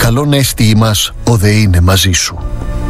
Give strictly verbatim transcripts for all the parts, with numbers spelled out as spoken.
καλόν έστι ημάς ο δε είναι μαζί σου.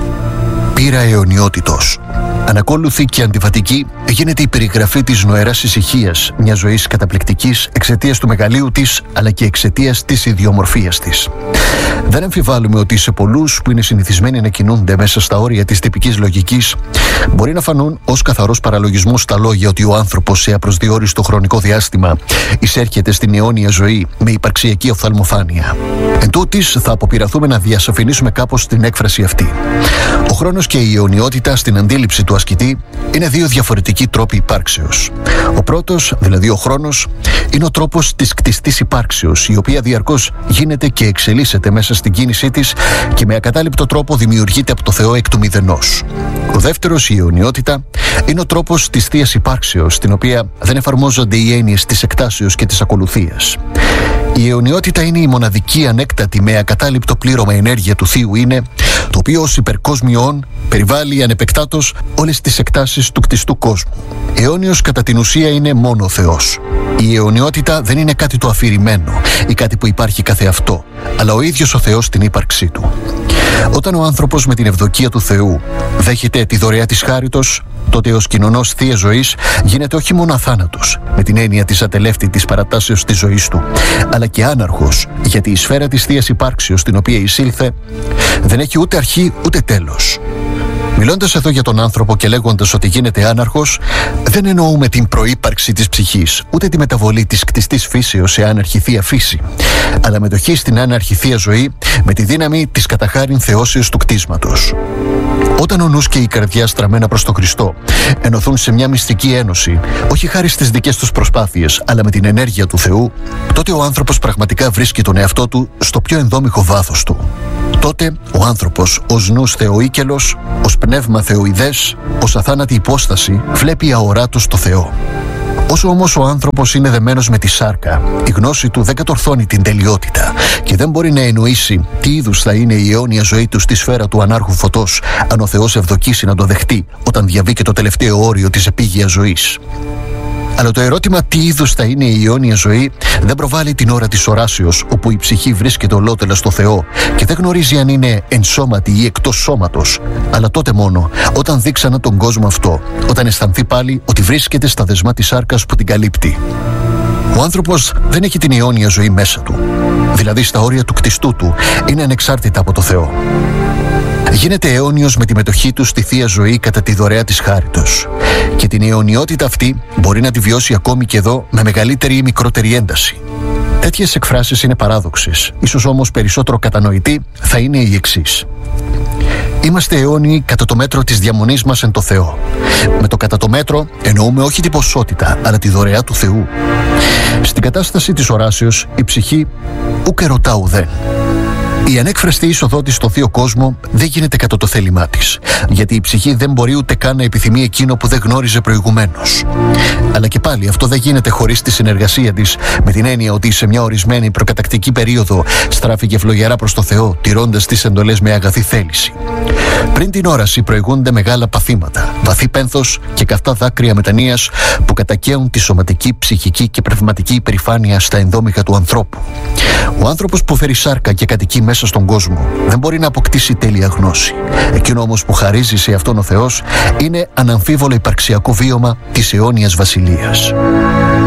Πείρα αιωνιότητος. Ανακόλουθη και αντιβατική γίνεται η περιγραφή της νοεράς ησυχίας μιας ζωής καταπληκτικής εξαιτίας του μεγαλείου της, αλλά και εξαιτίας της ιδιομορφίας της. Δεν αμφιβάλλουμε ότι σε πολλούς που είναι συνηθισμένοι να κινούνται μέσα στα όρια της τυπικής λογικής, μπορεί να φανούν ως καθαρός παραλογισμός τα λόγια ότι ο άνθρωπος σε απροσδιόριστο χρονικό διάστημα εισέρχεται στην αιώνια ζωή με υπαρξιακή οφθαλμοφάνεια. Εν τούτοις, θα αποπειραθούμε να διασαφηνίσουμε κάπως την έκφραση αυτή. Ο χρόνος και η αιωνιότητα στην αντίληψη του ασκητή είναι δύο διαφορετικοί τρόποι υπάρξεως. Ο πρώτος, δηλαδή ο χρόνος, είναι ο τρόπος της κτιστής υπάρξεως, η οποία διαρκώς γίνεται και εξελίσσεται μέσα στην κίνησή της και με ακατάληπτο τρόπο δημιουργείται από το Θεό εκ του μηδενός. Ο δεύτερος, η αιωνιότητα, είναι ο τρόπος της θείας υπάρξεως, στην οποία δεν εφαρμόζονται οι έννοιες της εκτάσεως και της ακολουθίας. Η αιωνιότητα είναι η μοναδική ανέκτατη με ακατάληπτο πλήρωμα ενέργεια του Θείου είναι, το οποίο ως υπερκόσμιον περιβάλλει ανεπεκτάτως όλες τις εκτάσεις του κτιστού κόσμου. Αιώνιος κατά την ουσία είναι μόνο ο Θεός. Η αιωνιότητα δεν είναι κάτι το αφηρημένο ή κάτι που υπάρχει καθεαυτό, αλλά ο ίδιος ο Θεός στην ύπαρξή του. Όταν ο άνθρωπος με την ευδοκία του Θεού δέχεται τη δωρεά της χάριτος, τότε ως κοινωνός θείας ζωής γίνεται όχι μόνο αθάνατος, με την έννοια της ατελεύτητης παρατάσεως της ζωής του, αλλά και άναρχος, γιατί η σφαίρα της θείας υπάρξεως στην οποία εισήλθε δεν έχει ούτε αρχή ούτε τέλος. Μιλώντας εδώ για τον άνθρωπο και λέγοντας ότι γίνεται άναρχος, δεν εννοούμε την προύπαρξη της ψυχής, ούτε τη μεταβολή της κτιστής φύσεως σε άναρχη θεία φύση, αλλά μετοχή στην άναρχη θεία ζωή με τη δύναμη της καταχάριν θεώσεως του κτίσματος. Όταν ο νους και η καρδιά στραμμένα προς τον Χριστό ενωθούν σε μια μυστική ένωση, όχι χάρη στις δικές τους προσπάθειες, αλλά με την ενέργεια του Θεού, τότε ο άνθρωπος πραγματικά βρίσκει τον εαυτό του στο πιο ενδόμηχο βάθος του. Τότε ο άνθρωπος ως νους θεοίκελος, ως πνεύμα θεοειδές, ως αθάνατη υπόσταση, βλέπει αοράτος το Θεό. Όσο όμως ο άνθρωπος είναι δεμένος με τη σάρκα, η γνώση του δεν κατορθώνει την τελειότητα και δεν μπορεί να εννοήσει τι είδους θα είναι η αιώνια ζωή του στη σφαίρα του ανάρχου φωτός, αν ο Θεός ευδοκίσει να το δεχτεί όταν διαβεί και το τελευταίο όριο της επίγειας ζωής. Αλλά το ερώτημα τι είδους θα είναι η αιώνια ζωή δεν προβάλλει την ώρα της οράσεως, όπου η ψυχή βρίσκεται ολότελα στο Θεό και δεν γνωρίζει αν είναι ενσώματη ή εκτός σώματος, αλλά τότε μόνο όταν δει ξανά τον κόσμο αυτό, όταν αισθανθεί πάλι ότι βρίσκεται στα δεσμά της σάρκας που την καλύπτει. Ο άνθρωπος δεν έχει την αιώνια ζωή μέσα του, δηλαδή στα όρια του κτιστού του, είναι ανεξάρτητα από το Θεό. Γίνεται αιώνιος με τη μετοχή του στη θεία ζωή κατά τη δωρεά της χάριτος. Και την αιωνιότητα αυτή μπορεί να τη βιώσει ακόμη και εδώ με μεγαλύτερη ή μικρότερη ένταση. Τέτοιες εκφράσεις είναι παράδοξες, ίσως όμως περισσότερο κατανοητή θα είναι η εξής. Είμαστε αιώνιοι κατά το μέτρο της διαμονής μας εν το Θεό. Με το κατά το μέτρο εννοούμε όχι την ποσότητα, αλλά τη δωρεά του Θεού. Στην κατάσταση της οράσεως η ψυχή ουκ ερωτά ουδέν. Η ανέκφραστη είσοδό της στο θείο κόσμο δεν γίνεται κατά το θέλημά της, γιατί η ψυχή δεν μπορεί ούτε καν να επιθυμεί εκείνο που δεν γνώριζε προηγουμένως. Αλλά και πάλι αυτό δεν γίνεται χωρίς τη συνεργασία της, με την έννοια ότι σε μια ορισμένη προκατακτική περίοδο στράφηκε φλογερά προς το Θεό, τηρώντας τις εντολές με αγαθή θέληση. Πριν την όραση προηγούνται μεγάλα παθήματα, βαθύ πένθος και καυτά δάκρυα μετανοίας που κατακαίουν τη σωματική, ψυχική και πνευματική υπερηφάνεια στα ενδόμηχα του ανθρώπου. Ο άνθρωπος που φέρει σάρκα και κατοικεί μέσα στον κόσμο δεν μπορεί να αποκτήσει τέλεια γνώση. Εκείνο όμως που χαρίζει σε αυτόν ο Θεός είναι αναμφίβολο υπαρξιακό βίωμα της αιώνιας βασιλείας.